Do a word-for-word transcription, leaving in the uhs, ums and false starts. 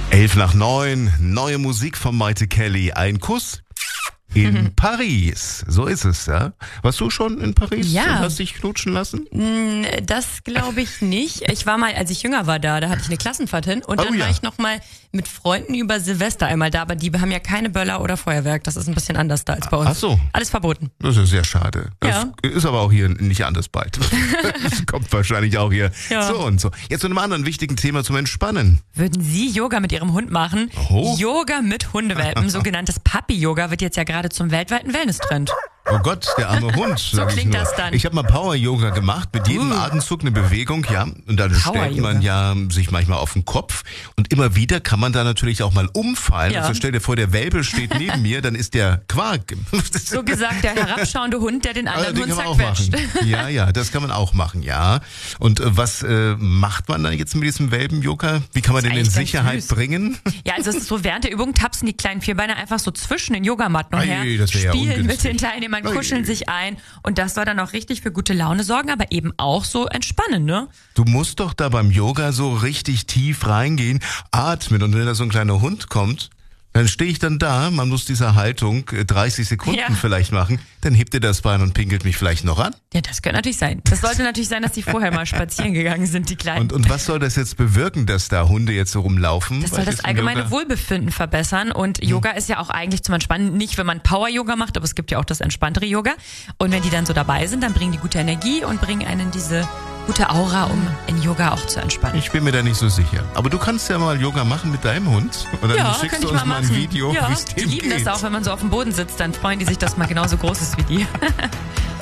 Elf nach neun, neue Musik von Maite Kelly. Ein Kuss in Paris. So ist es, ja. Warst du schon in Paris Ja. und hast dich knutschen lassen? Das glaube ich nicht. Ich war mal, als ich jünger war da, da hatte ich eine Klassenfahrt hin und dann Oh ja. war ich noch mal mit Freunden über Silvester einmal da, aber die haben ja keine Böller oder Feuerwerk. Das ist ein bisschen anders da als bei uns. Ach so. Alles verboten. Das ist sehr schade. Das Ja. ist aber auch hier nicht anders bald. Das kommt wahrscheinlich auch hier Ja. so und so. Jetzt zu einem anderen wichtigen Thema zum Entspannen. Würden Sie Yoga mit Ihrem Hund machen? Oh. Yoga mit Hundewelpen, sogenanntes Puppy-Yoga, wird jetzt ja gerade zum weltweiten Wellness-Trend. Oh Gott, der arme Hund. So sag ich klingt nur. das dann. Ich habe mal Power-Yoga gemacht, mit jedem Uh. Atemzug eine Bewegung, ja. Und dann stellt man ja sich manchmal auf den Kopf. Und immer wieder kann man da natürlich auch mal umfallen. Ja. Also stell dir vor, der Welpe steht neben mir, dann ist der Quark. So gesagt, der herabschauende Hund, der den Also, anderen den Hund kann man auch zerquetscht. machen. Ja, ja, das kann man auch machen, ja. Und äh, was äh, macht man dann jetzt mit diesem Welpen-Yoga? Wie kann man Das den ist in eigentlich ganz Sicherheit süß. bringen? Ja, also es ist so, während der Übung tapsen die kleinen Vierbeiner einfach so zwischen den Yogamatten Ei, her, das wär ja spielen mit ungünstig. den Teilnehmern, Ei. kuscheln sich ein und das soll dann auch richtig für gute Laune sorgen, aber eben auch so entspannen, ne? Du musst doch da beim Yoga so richtig tief reingehen, atmen und wenn da so ein kleiner Hund kommt, dann stehe ich dann da, man muss diese Haltung äh, dreißig Sekunden Ja. vielleicht machen, dann hebt er das Bein und pinkelt mich vielleicht noch an. Ja, das könnte natürlich sein. Das sollte natürlich sein, dass die vorher mal spazieren gegangen sind, die Kleinen. Und, und was soll das jetzt bewirken, dass da Hunde jetzt so rumlaufen? Das bei soll das diesem allgemeine Yoga? Wohlbefinden verbessern und Yoga ist ja auch eigentlich zum Entspannen, nicht wenn man Power-Yoga macht, aber es gibt ja auch das entspanntere Yoga und wenn die dann so dabei sind, dann bringen die gute Energie und bringen einen diese gute Aura, um in Yoga auch zu entspannen. Ich bin mir da nicht so sicher. Aber du kannst ja mal Yoga machen mit deinem Hund. Und dann Ja, schickst könnte du ich uns mal mal ein machen. Video, Ja, wie es die dem lieben geht. das auch, wenn man so auf dem Boden sitzt, dann freuen die sich, dass mal genauso groß ist wie die.